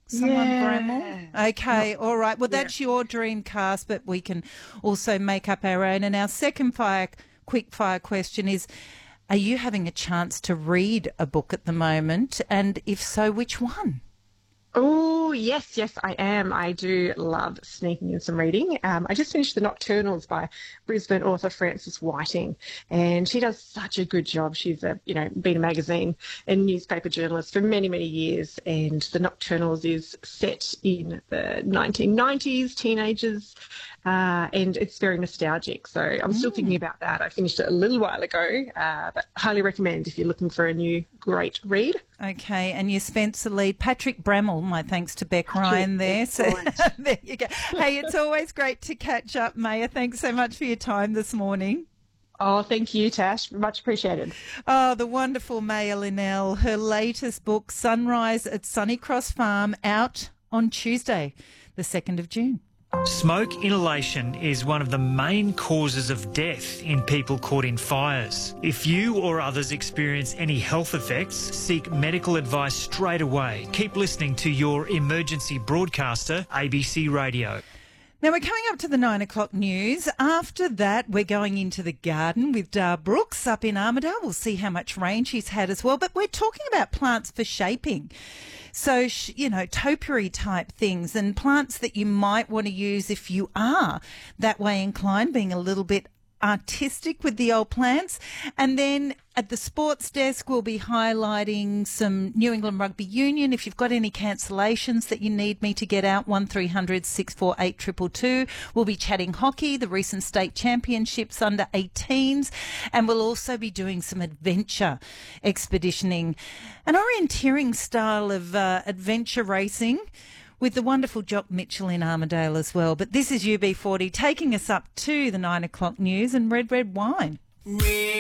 Someone Yeah. Bramall? Okay, all right. Well, that's your dream cast, but we can also make up our own. And our second quick fire question is, are you having a chance to read a book at the moment? And if so, which one? Oh, yes, I am. I do love sneaking in some reading. I just finished The Nocturnals by Brisbane author Frances Whiting, and she does such a good job. She's been a magazine and newspaper journalist for many, many years, and The Nocturnals is set in the 1990s, teenagers, and it's very nostalgic. So I'm still thinking about that. I finished it a little while ago, but highly recommend if you're looking for a new great read. Okay, and you Spencer lead Patrick Bramall. My thanks to Beck Ryan there. So there you go. Hey, it's always great to catch up, Maya. Thanks so much for your time this morning. Oh, thank you, Tash. Much appreciated. Oh, the wonderful Maya Linnell. Her latest book, Sunrise at Sunnycross Farm, out on Tuesday, the 2nd of June. Smoke inhalation is one of the main causes of death in people caught in fires. If you or others experience any health effects, seek medical advice straight away. Keep listening to your emergency broadcaster, ABC Radio. Now, we're coming up to the 9 o'clock news. After that, we're going into the garden with Dar Brooks up in Armidale. We'll see how much rain she's had as well. But we're talking about plants for shaping. So, topiary type things and plants that you might want to use if you are that way inclined, being a little bit artistic with the old plants. And then at the sports desk, we'll be highlighting some New England Rugby Union. If you've got any cancellations that you need me to get out, 1300 648 222. We'll be chatting hockey, the recent state championships under 18s, and we'll also be doing some adventure expeditioning, an orienteering style of adventure racing, with the wonderful Jock Mitchell in Armidale as well. But this is UB40 taking us up to the 9 o'clock news and red wine.